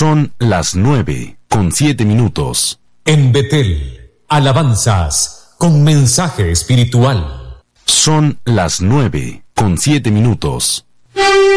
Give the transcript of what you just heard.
Son las 9:07. En Betel, alabanzas con mensaje espiritual. Son las 9:07.